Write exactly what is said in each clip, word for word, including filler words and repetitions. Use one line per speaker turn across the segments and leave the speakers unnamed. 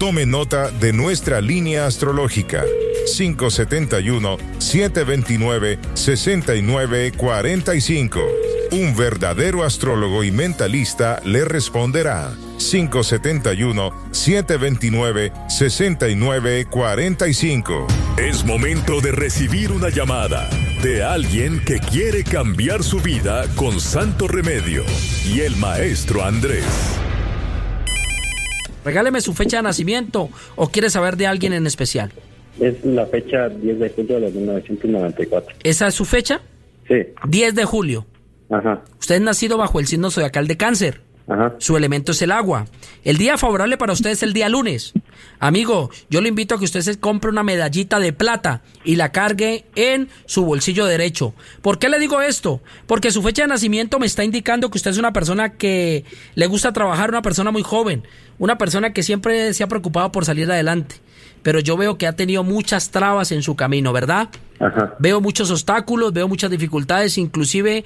Tome nota de nuestra línea astrológica cinco siete uno, siete dos nueve, seis nueve cuatro cinco. Un verdadero astrólogo y mentalista le responderá. cinco siete uno, siete dos nueve, seis nueve cuatro cinco.
Es momento de recibir una llamada de alguien que quiere cambiar su vida con Santo Remedio y el maestro Andrés.
Regáleme su fecha de nacimiento o quiere saber de alguien en especial.
Es la fecha diez de julio de mil novecientos noventa y cuatro.
¿Esa es su fecha?
Sí.
diez de julio.
Ajá.
Usted es nacido bajo el signo zodiacal de Cáncer.
Ajá.
Su elemento es el agua. El día favorable para usted es el día lunes. Amigo, yo le invito a que usted se compre una medallita de plata y la cargue en su bolsillo derecho. ¿Por qué le digo esto? Porque su fecha de nacimiento me está indicando que usted es una persona que le gusta trabajar, una persona muy joven, una persona que siempre se ha preocupado por salir adelante. Pero yo veo que ha tenido muchas trabas en su camino, ¿verdad?
Ajá.
Veo muchos obstáculos, veo muchas dificultades, inclusive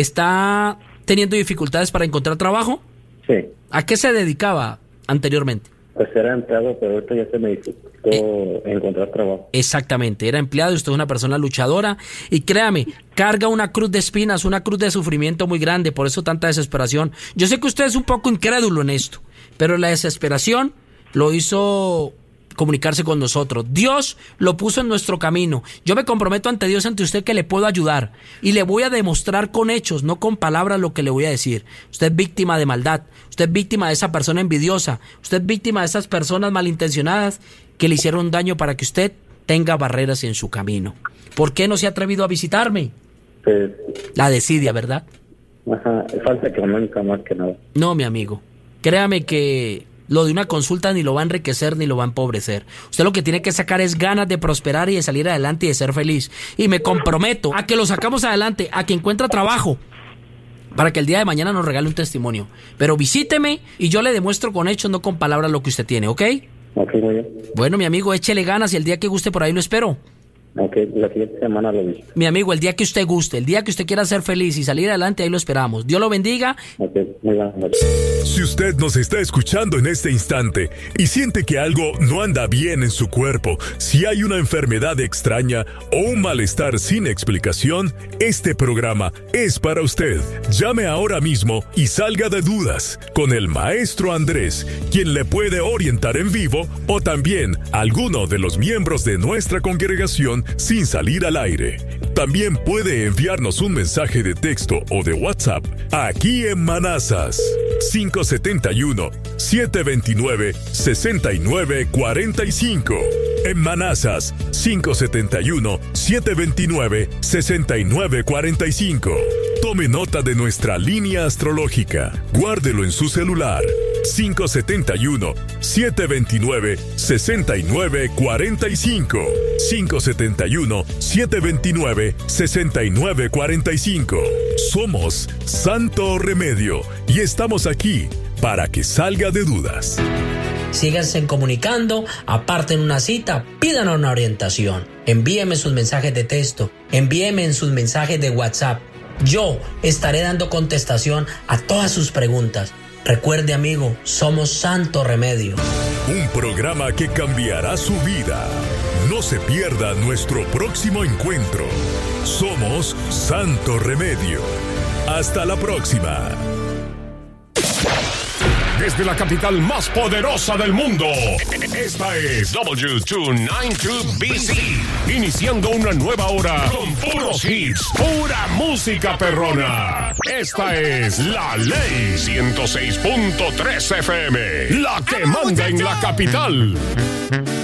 está teniendo dificultades para encontrar trabajo.
Sí.
¿A qué se dedicaba anteriormente?
Pues era empleado, pero ahorita ya se me dificultó eh, encontrar trabajo.
Exactamente, era empleado y usted es una persona luchadora. Y créame, carga una cruz de espinas, una cruz de sufrimiento muy grande, por eso tanta desesperación. Yo sé que usted es un poco incrédulo en esto, pero la desesperación lo hizo comunicarse con nosotros. Dios lo puso en nuestro camino. Yo me comprometo ante Dios, ante usted, que le puedo ayudar y le voy a demostrar con hechos, no con palabras, lo que le voy a decir. Usted es víctima de maldad, usted es víctima de esa persona envidiosa, usted es víctima de esas personas malintencionadas que le hicieron daño para que usted tenga barreras en su camino. ¿Por qué no se ha atrevido a visitarme?
Pues,
la desidia, ¿verdad?
Ajá, falta económica más que nada.
No, mi amigo, créame que lo de una consulta ni lo va a enriquecer ni lo va a empobrecer. Usted lo que tiene que sacar es ganas de prosperar y de salir adelante y de ser feliz. Y me comprometo a que lo sacamos adelante, a que encuentre trabajo, para que el día de mañana nos regale un testimonio. Pero visíteme y yo le demuestro con hechos, no con palabras, lo que usted tiene, ¿ok?
Ok, muy bien.
Bueno, mi amigo, échele ganas y el día que guste por ahí lo espero.
Ok, la siguiente semana lo visito.
Mi amigo, el día que usted guste, el día que usted quiera ser feliz y salir adelante, ahí lo esperamos. Dios lo bendiga.
Ok, muy bien.
Si usted nos está escuchando en este instante y siente que algo no anda bien en su cuerpo, si hay una enfermedad extraña o un malestar sin explicación, este programa es para usted. Llame ahora mismo y salga de dudas con el maestro Andrés, quien le puede orientar en vivo, o también alguno de los miembros de nuestra congregación sin salir al aire. También puede enviarnos un mensaje de texto o de WhatsApp aquí en Manazas cinco siete uno, siete dos nueve, seis nueve cuatro cinco. En Manazas cinco siete uno, siete dos nueve, seis nueve cuatro cinco. Tome nota de nuestra línea astrológica. Guárdelo en su celular. cinco siete uno, siete dos nueve, seis nueve cuatro cinco. cinco siete uno, siete dos nueve, seis nueve cuatro cinco. Somos Santo Remedio y estamos aquí para que salga de dudas.
Síganse comunicando, aparten una cita, pidan una orientación. Envíenme sus mensajes de texto, envíenme en sus mensajes de WhatsApp. Yo estaré dando contestación a todas sus preguntas. Recuerde, amigo, somos Santo Remedio.
Un programa que cambiará su vida. No se pierda nuestro próximo encuentro. Somos Santo Remedio. Hasta la próxima.
Desde la capital más poderosa del mundo, esta es W doscientos noventa y dos B C, iniciando una nueva hora con puros hits, pura música perrona. Esta es la Ley ciento seis punto tres F M, la que manda en la capital.